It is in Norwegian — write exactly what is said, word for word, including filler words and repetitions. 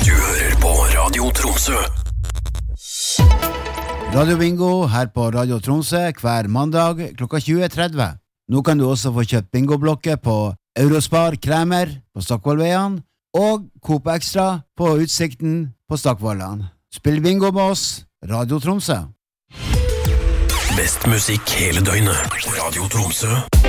Du hører på Radio Tromsø. Radio Bingo her på Radio Tromsø hver mandag klokka tjue tretti. Nå kan du også få kjøpt bingoblokker på Eurospar Kremer på Stokkvollveien og Coop Extra på Utsikten på Stokkvollan. Spill bingo med oss, Radio Tromsø. Best musikk hele døgnet. Radio Tromsø.